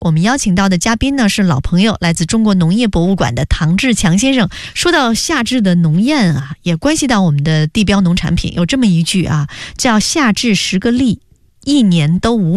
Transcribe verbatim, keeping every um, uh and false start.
我们邀请到的嘉宾呢是老朋友，来自中国农业博物馆的唐志强先生。说到夏至的农宴啊，也关系到我们的地标农产品，有这么一句啊，叫夏至十个栗，一年都无